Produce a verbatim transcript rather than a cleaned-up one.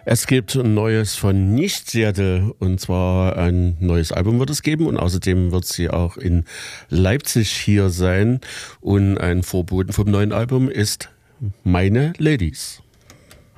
Es gibt ein Neues von Nicht-Seattle und zwar ein neues Album wird es geben und außerdem wird sie auch in Leipzig hier sein und ein Vorboten vom neuen Album ist Meine Ladies.